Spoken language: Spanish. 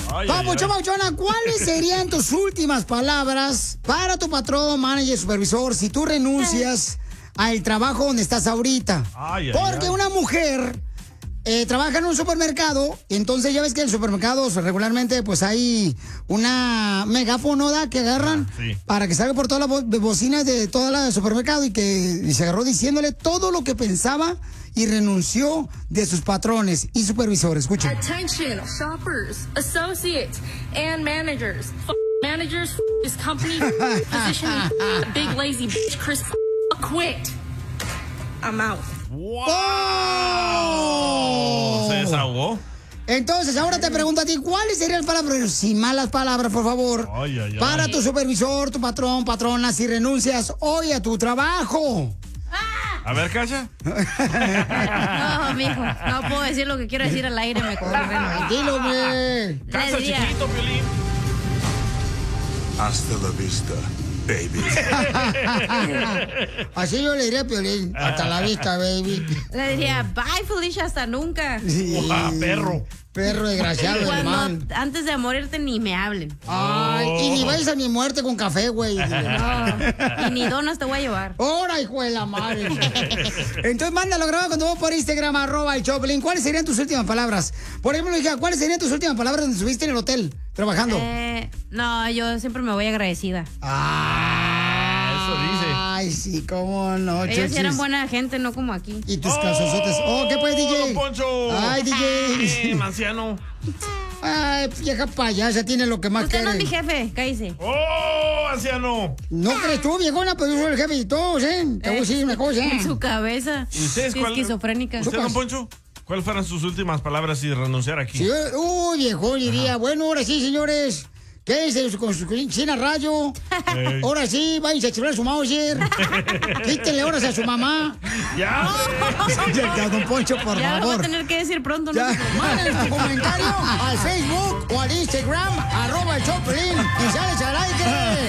Papuchón, Papuchona, ¿cuáles serían tus últimas palabras para tu patrón, manager, supervisor, si tú renuncias al trabajo donde estás ahorita? Porque una mujer trabaja en un supermercado, entonces ya ves que en supermercados regularmente pues hay una megáfono que agarran para que salga por todas las bocinas de todo el supermercado y se agarró diciéndole todo lo que pensaba y renunció de sus patrones y supervisores. Escuchen. Attention, shoppers, associates, and managers. Managers, this company, position, big lazy bitch, Chris, quit. I'm out. ¡Oh! ¿Se desahogó? Entonces, ahora te pregunto a ti, ¿cuáles serían las palabras, sin malas palabras, por favor, para tu supervisor, tu patrón, patrona, si renuncias hoy a tu trabajo? A ver, Cacha. No, mijo, no puedo decir lo que quiero decir al aire, me corren. Tranquilo, güey. Casa chiquito, Piolín. Hasta la vista, baby. Así yo le diría a Piolín. Hasta la vista, baby. Le diría, bye, Felicia, hasta nunca. Sí. Perro. Perro desgraciado, hermano. Antes de morirte ni me hablen. Ay, y ni vayas a mi muerte con café, güey. No, y ni donas te voy a llevar. ¡Hora, hijo de la madre! Entonces, mándalo grabado cuando vos por Instagram, @el-Choplin. ¿Cuáles serían tus últimas palabras? Por ejemplo, hija, ¿cuáles serían tus últimas palabras donde estuviste en el hotel trabajando? No, yo siempre me voy agradecida. Eso dice. Ay, sí, cómo no. Ellos sí eran buena gente, no como aquí. Y tus calzozotes. ¿Qué pues, DJ? Poncho! Ay, DJ. Anciano. Ay, vieja payasa, tiene lo que más Usted quiere. no es mi jefe, cállese. ¡Oh, anciano! ¿No crees tú, viejona? Pues yo soy el jefe de todos, ¿eh? Te voy a decir una cosa. En su cabeza. ¿Y ustedes Sí, cuál? esquizofrénica. ¿Usted, don Poncho? ¿Cuáles fueron sus últimas palabras y renunciar aquí? Sí, viejo, diría. Bueno, ahora sí, señores. Quédense con su cocina rayo. Ahora sí, váyanse a chular a su Mauser. Quítenle horas a su mamá. ¡Ya! Ya, don Poncho, por Ya lo voy a favor. tener que decir pronto. Ya. ¿No? Manden tu comentario al Facebook o al Instagram, @el Choplin. Y sales al aire.